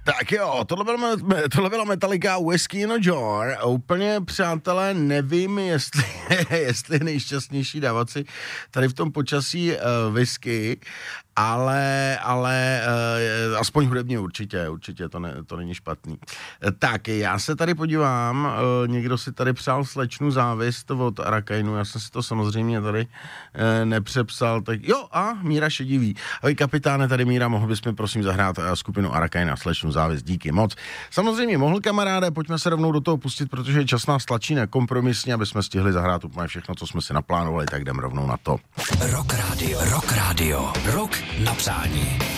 Tak jo, tohle byla Metallica Whiskey in a Jar. Úplně, přátelé, nevím, jestli nejšťastnější dávat si tady v tom počasí whisky, ale aspoň hudebně určitě to není špatný. Tak, já se tady podívám, někdo si tady přál slečnu závist od Arakainu, já jsem si to samozřejmě tady nepřepsal, tak jo, a Míra Šedivý. Ahoj kapitáne, tady Míra, mohl bys mi prosím zahrát skupinu Arakaina, slečnu závist, díky moc. Samozřejmě mohl, kamaráde, pojďme se rovnou do toho pustit, protože čas nás tlačí nekompromisně, aby jsme stihli zahrát úplně všechno, co jsme si naplánovali, tak jdem rovnou na to. Rock Radio, rock na přání.